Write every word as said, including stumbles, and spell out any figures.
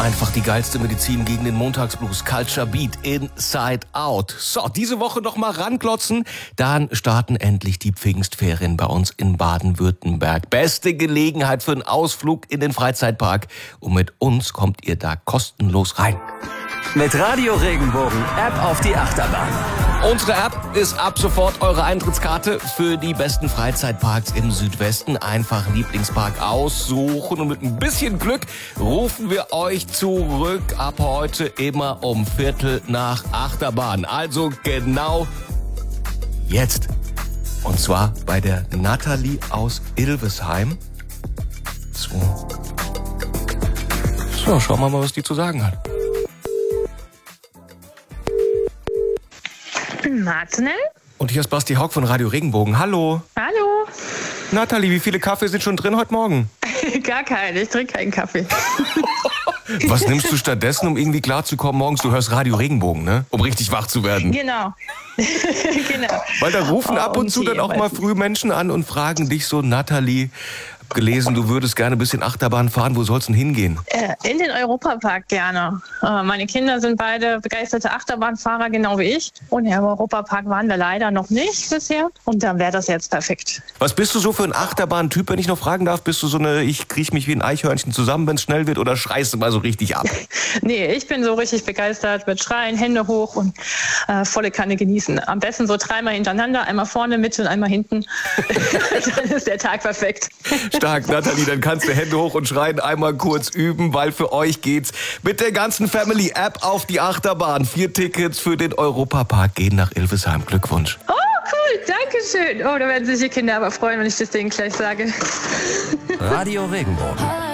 Einfach die geilste Medizin gegen den Montagsblues. Culture Beat, Inside Out. So, diese Woche noch mal ranklotzen. Dann starten endlich die Pfingstferien bei uns in Baden-Württemberg. Beste Gelegenheit für einen Ausflug in den Freizeitpark. Und mit uns kommt ihr da kostenlos rein. Mit Radio Regenbogen, App auf die Achterbahn. Unsere App ist ab sofort eure Eintrittskarte für die besten Freizeitparks im Südwesten. Einfach einen Lieblingspark aussuchen und mit ein bisschen Glück rufen wir euch zurück. Ab heute immer um Viertel nach Achterbahn. Also genau jetzt. Und zwar bei der Nathalie aus Ilvesheim. So. So, schauen wir mal, was die zu sagen hat. Martinell? Und hier ist Basti Hauck von Radio Regenbogen. Hallo. Hallo. Nathalie, wie viele Kaffee sind schon drin heute Morgen? Gar keine, ich trinke keinen Kaffee. Was nimmst du stattdessen, um irgendwie klarzukommen morgens? Du hörst Radio Regenbogen, ne? Um richtig wach zu werden. Genau. Genau. Weil da rufen Oh, ab und um zu dann auch Tee, mal weiß früh Menschen an und fragen dich so, Nathalie, hab gelesen, du würdest gerne ein bisschen Achterbahn fahren. Wo soll's denn hingehen? Äh, in den Europapark gerne. Äh, meine Kinder sind beide begeisterte Achterbahnfahrer, genau wie ich. Und im Europapark waren wir leider noch nicht bisher. Und dann wäre das jetzt perfekt. Was bist du so für ein Achterbahn-Typ, wenn ich noch fragen darf? Bist du so eine, ich kriech mich wie ein Eichhörnchen zusammen, wenn es schnell wird, oder schreist du mal so richtig ab? Nee, ich bin so richtig begeistert mit Schreien, Hände hoch und äh, volle Kanne genießen. Am besten so dreimal hintereinander, einmal vorne, Mitte und einmal hinten. Dann ist der Tag perfekt. Stark, Nathalie, dann kannst du Hände hoch und schreien, einmal kurz üben, weil für euch geht's mit der ganzen Family App auf die Achterbahn. Vier Tickets für den Europapark gehen nach Ilvesheim. Glückwunsch. Oh, cool, danke schön. Oh, da werden sich die Kinder aber freuen, wenn ich das denen gleich sage. Radio Regenbogen.